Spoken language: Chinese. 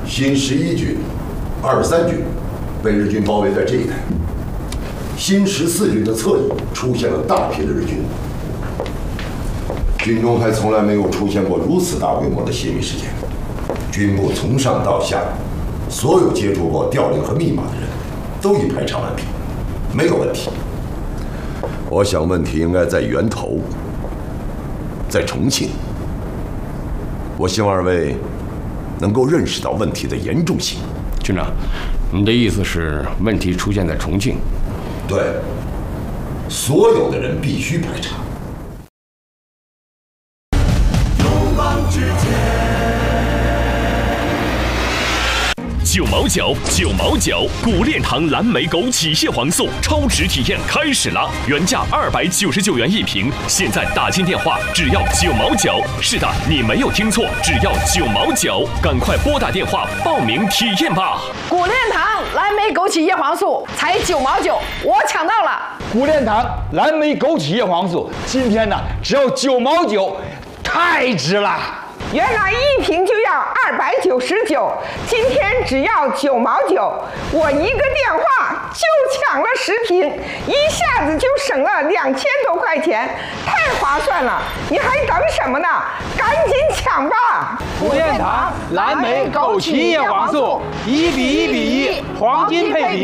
新11军、23军被日军包围在这一带，新14军的侧翼出现了大批的日军。军中还从来没有出现过如此大规模的泄密事件，军部从上到下，所有接触过调令和密码的人都已排查完毕，没有问题。我想问题应该在源头，在重庆。我希望二位能够认识到问题的严重性。 军长，你的意思是问题出现在重庆？ 对，所有的人必须排查。 9毛9，古炼堂蓝莓枸杞蟹黄素超值体验开始啦！原价299元一瓶，现在打进电话只要9毛9。是的，你没有听错，只要9毛9，赶快拨打电话报名体验吧！ 古炼堂蓝莓枸杞叶黄素才9毛9，我抢到了！ 古炼堂蓝莓枸杞叶黄素今天呢只要9毛9，太值了！ 原来一瓶就要299，今天只要9毛9，我一个电话就抢了10瓶，一下子就省了2000多块钱，太划算了！你还等什么呢？赶紧抢吧！ 古炼堂蓝莓枸杞叶黄素1:1:1，黄金配比。